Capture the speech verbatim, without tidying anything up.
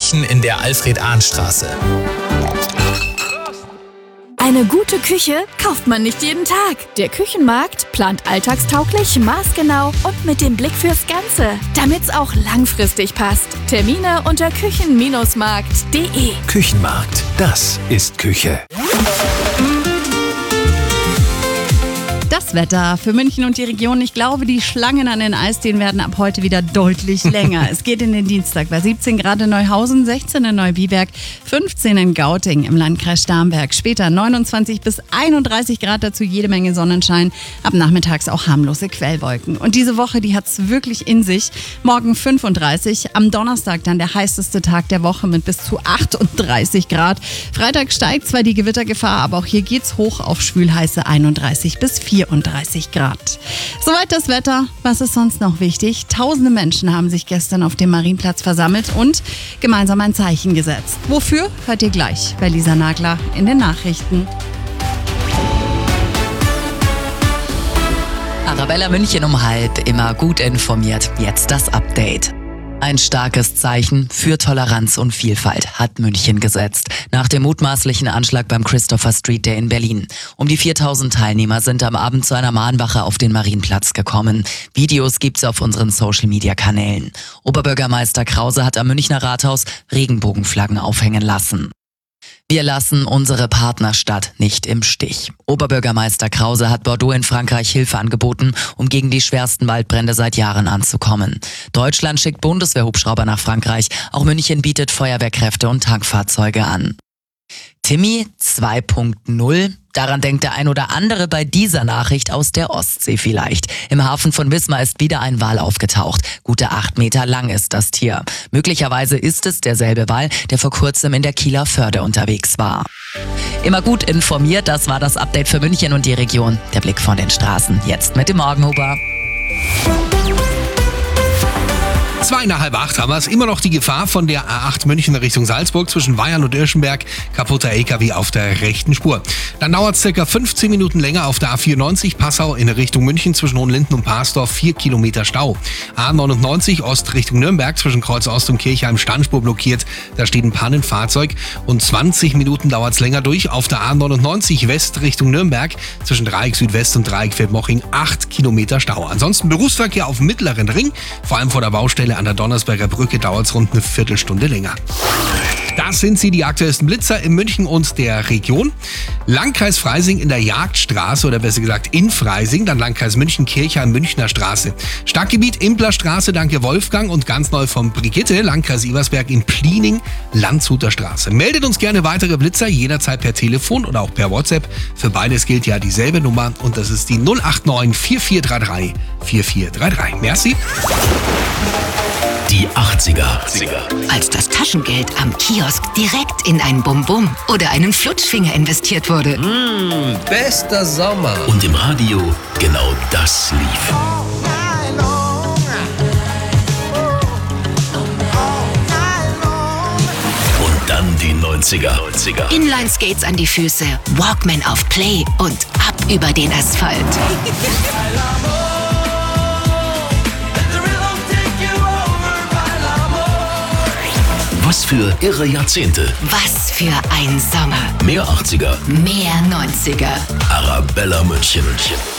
München in der Alfred-Ahn-Straße. Eine gute Küche kauft man nicht jeden Tag. Der Küchenmarkt plant alltagstauglich, maßgenau und mit dem Blick fürs Ganze, damit's auch langfristig passt. Termine unter küchen markt punkt de. Küchenmarkt, das ist Küche. Das Wetter für München und die Region. Ich glaube, die Schlangen an den Eisdielen werden ab heute wieder deutlich länger. Es geht in den Dienstag bei siebzehn Grad in Neuhausen, sechzehn in Neubiberg, fünfzehn in Gauting im Landkreis Starnberg. Später neunundzwanzig bis einunddreißig Grad, dazu jede Menge Sonnenschein. Ab nachmittags auch harmlose Quellwolken. Und diese Woche, die hat's wirklich in sich. Morgen fünfunddreißig, am Donnerstag dann der heißeste Tag der Woche mit bis zu achtunddreißig Grad. Freitag steigt zwar die Gewittergefahr, aber auch hier geht's hoch auf schwülheiße einunddreißig bis vierunddreißig Grad. Soweit das Wetter. Was ist sonst noch wichtig? Tausende Menschen haben sich gestern auf dem Marienplatz versammelt und gemeinsam ein Zeichen gesetzt. Wofür? Hört ihr gleich bei Lisa Nagler in den Nachrichten. Arabella München um halb, immer gut informiert. Jetzt das Update. Ein starkes Zeichen für Toleranz und Vielfalt hat München gesetzt. Nach dem mutmaßlichen Anschlag beim Christopher Street Day in Berlin. Um die viertausend Teilnehmer sind am Abend zu einer Mahnwache auf den Marienplatz gekommen. Videos gibt's auf unseren Social-Media-Kanälen. Oberbürgermeister Krause hat am Münchner Rathaus Regenbogenflaggen aufhängen lassen. Wir lassen unsere Partnerstadt nicht im Stich. Oberbürgermeister Krause hat Bordeaux in Frankreich Hilfe angeboten, um gegen die schwersten Waldbrände seit Jahren anzukommen. Deutschland schickt Bundeswehrhubschrauber nach Frankreich. Auch München bietet Feuerwehrkräfte und Tankfahrzeuge an. Timmy zwei Punkt null? Daran denkt der ein oder andere bei dieser Nachricht aus der Ostsee vielleicht. Im Hafen von Wismar ist wieder ein Wal aufgetaucht. Gute acht Meter lang ist das Tier. Möglicherweise ist es derselbe Wal, der vor kurzem in der Kieler Förde unterwegs war. Immer gut informiert, das war das Update für München und die Region. Der Blick von den Straßen. Jetzt mit dem Morgenhuber. Zwei nach halb acht haben wir es. Immer noch die Gefahr von der A acht München Richtung Salzburg zwischen Weyern und Irschenberg. Kaputter L K W auf der rechten Spur. Dann dauert es ca. fünfzehn Minuten länger auf der A vierundneunzig Passau in Richtung München zwischen Hohenlinden und Parsdorf. vier Kilometer Stau. A neunundneunzig Ost Richtung Nürnberg zwischen Kreuz Ost und Kirchheim Standspur blockiert. Da steht ein Pannenfahrzeug. Und zwanzig Minuten dauert es länger durch auf der A neunundneunzig West Richtung Nürnberg zwischen Dreieck Südwest und Dreieck Feldmoching. acht Kilometer Stau. Ansonsten Berufsverkehr auf dem Mittleren Ring, vor allem vor der Baustelle an der Donnersberger Brücke dauert es rund eine Viertelstunde länger. Das sind sie, die aktuellsten Blitzer in München und der Region. Landkreis Freising in der Jagdstraße oder besser gesagt in Freising, dann Landkreis München, Kirchheim, Münchner Straße. Stadtgebiet Implerstraße, danke Wolfgang und ganz neu von Brigitte, Landkreis Eversberg in Pliening, Landshuter Straße. Meldet uns gerne weitere Blitzer, jederzeit per Telefon oder auch per WhatsApp. Für beides gilt ja dieselbe Nummer und das ist die null acht neun vier vier drei drei vier vier drei drei. Merci. Die achtziger. Als das Taschengeld am Kiosk direkt in ein Bum-Bum oder einen Flutschfinger investiert wurde. Mmh, bester Sommer. Und im Radio genau das lief. Und dann die neunziger. Inline-Skates an die Füße, Walkman auf Play und ab über den Asphalt. Was für irre Jahrzehnte. Was für ein Sommer. Mehr achtziger. Mehr neunziger. Arabella München.